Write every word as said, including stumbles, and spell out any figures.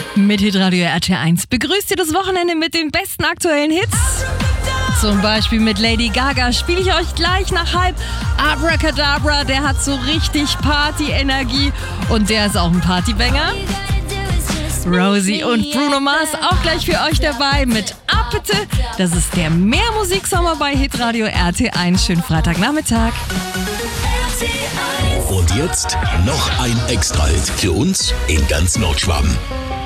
Mit Hitradio R T eins begrüßt ihr das Wochenende mit den besten aktuellen Hits. Zum Beispiel mit Lady Gaga spiele ich euch gleich nach halb Abracadabra. Der hat so richtig Party-Energie und der ist auch ein Partybanger. Rosie und Bruno Mars auch gleich für euch dabei mit Ab bitte. Das ist der Mehrmusiksommer bei Hitradio R T eins. Schönen Freitagnachmittag. Und jetzt noch ein Extra-Hit für uns in ganz Nordschwaben.